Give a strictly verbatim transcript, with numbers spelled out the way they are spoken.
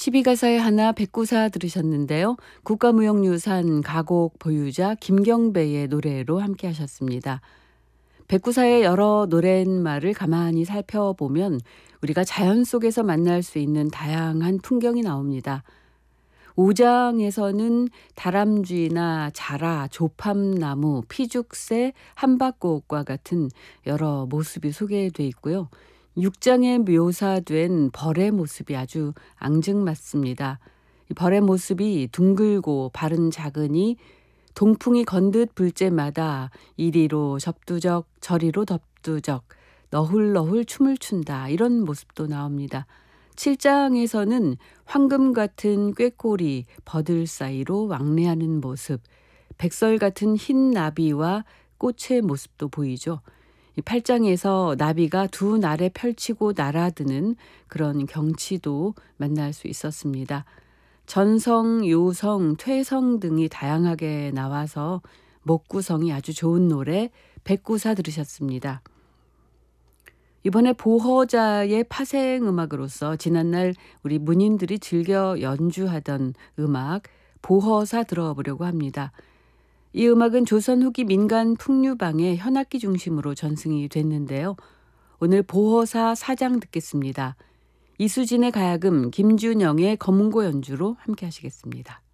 십이 가사의 하나 백구사 들으셨는데요. 국가무형유산 가곡 보유자 김경배의 노래로 함께 하셨습니다. 백구사의 여러 노랫말을 가만히 살펴보면 우리가 자연 속에서 만날 수 있는 다양한 풍경이 나옵니다. 오 장에서는 다람쥐나 자라, 조팝나무, 피죽새, 함박꽃과 같은 여러 모습이 소개되어 있고요. 육 장에 묘사된 벌의 모습이 아주 앙증맞습니다. 이 벌의 모습이 둥글고 발은 작으니 동풍이 건듯 불 때마다 이리로 접두적 저리로 덥두적 너훌너훌 춤을 춘다, 이런 모습도 나옵니다. 칠 장에서는 황금 같은 꾀꼬리 버들 사이로 왕래하는 모습, 백설 같은 흰 나비와 꽃의 모습도 보이죠. 이 팔 장에서 나비가 두 날에 펼치고 날아드는 그런 경치도 만날 수 있었습니다. 전성, 요성, 퇴성 등이 다양하게 나와서 목구성이 아주 좋은 노래 백구사 들으셨습니다. 이번에 보허자의 파생음악으로서 지난날 우리 문인들이 즐겨 연주하던 음악 보허사 들어보려고 합니다. 이 음악은 조선 후기 민간 풍류방의 현악기 중심으로 전승이 됐는데요. 오늘 보허사 사 장 듣겠습니다. 이수진의 가야금, 김준영의 검은고 연주로 함께 하시겠습니다.